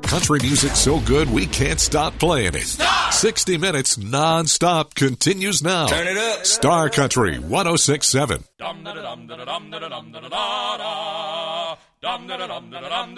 Country music so good we can't stop playing it. Stop! 60 minutes non-stop continues now. Turn it up. Star Country 106.7. Dum da da dum da da dum da da dum da da da da. Dum da da dum da da dum